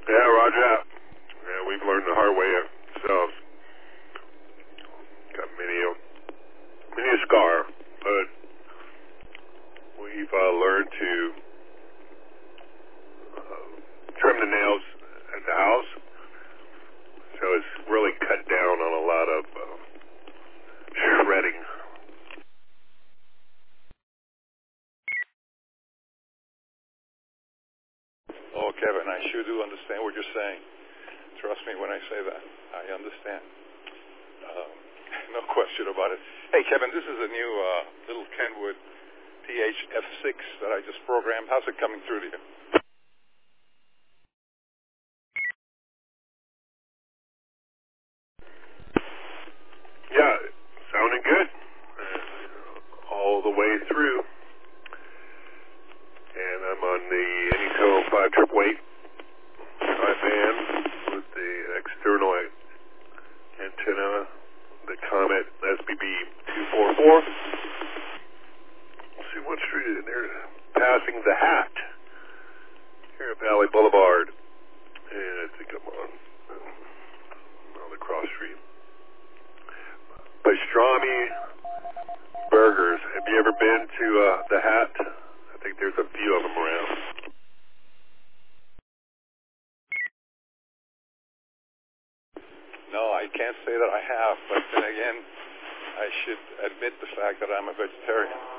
Yeah, roger that. Yeah, we've learned the hard way ourselves. Got many a scar, but we've learned to trim the nails at the house. So it's really cut down on a lot of shredding. Oh, Kevin, I sure do understand what you're saying. Trust me when I say that. I understand. No question about it. Hey, Kevin, this is a new little Kenwood THF6 that I just programmed. How's it coming through to you? Yeah, sounding good. All the way through. And I'm on the Anyco 5-trip-weight band with the external antenna, the Comet SBB 244. Let's see what street is it? They're passing the Hat here at Valley Boulevard. And I think I'm on the cross street. Pastrami Burgers. Have you ever been to the Hat? I think there's a few of them around. No, I can't say that I have, but then again, I should admit the fact that I'm a vegetarian.